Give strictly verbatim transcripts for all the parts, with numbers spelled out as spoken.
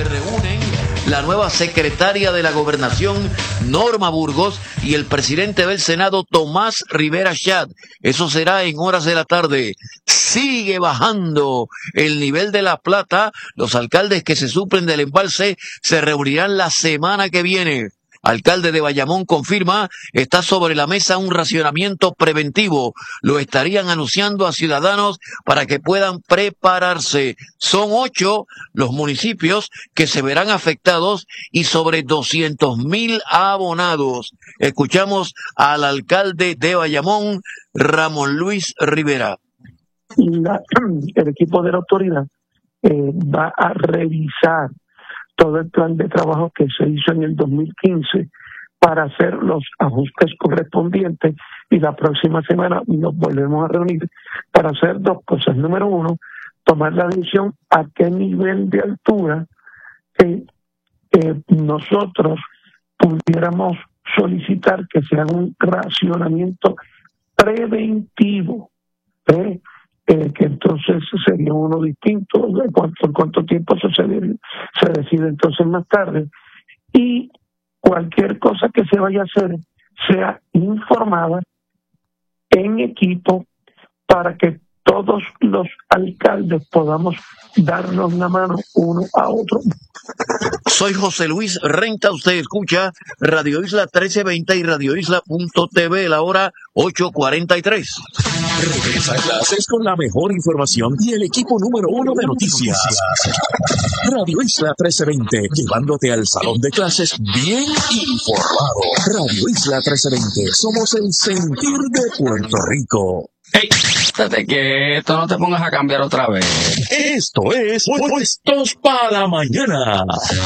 reúnen la nueva secretaria de la Gobernación, Norma Burgos, y el presidente del Senado, Tomás Rivera Schatz. Eso será en horas de la tarde. Sigue bajando el nivel de la plata. Los alcaldes que se suplen del embalse se reunirán la semana que viene. Alcalde de Bayamón confirma, está sobre la mesa un racionamiento preventivo. Lo estarían anunciando a ciudadanos para que puedan prepararse. Son ocho los municipios que se verán afectados y sobre doscientos mil abonados. Escuchamos al alcalde de Bayamón, Ramón Luis Rivera. La, el equipo de la autoridad eh, va a revisar todo el plan de trabajo que se hizo en el dos mil quince para hacer los ajustes correspondientes, y la próxima semana nos volvemos a reunir para hacer dos cosas. Número uno, tomar la decisión a qué nivel de altura eh, eh, nosotros pudiéramos solicitar que se haga un racionamiento preventivo, ¿eh? Eh, que entonces sería uno distinto, de cuánto, en cuánto tiempo eso se, se decide entonces más tarde, y cualquier cosa que se vaya a hacer sea informada en equipo para que todos los alcaldes podamos darnos la mano uno a otro. Soy José Luis Renta, usted escucha Radio Isla trece veinte y Radio Isla punto t v, la hora ocho cuarenta y tres. Regresa a clases con la mejor información y el equipo número uno de noticias. Radio Isla trece veinte, llevándote al salón de clases bien informado. Radio Isla trece veinte, somos el sentir de Puerto Rico. ¡Ey! Estate quieto, no te pongas a cambiar otra vez. Esto es Puestos para la Mañana.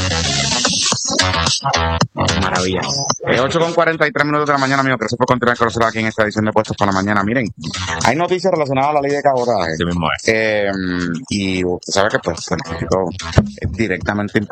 Maravilla. Eh, ocho con cuarenta y tres minutos de la mañana, amigos. Gracias por continuar con nosotros aquí en esta edición de Puestos para la Mañana. Miren, hay noticias relacionadas a la ley de cabotaje. Sí mismo es. Eh, y usted sabe que pues Puerto Rico es directamente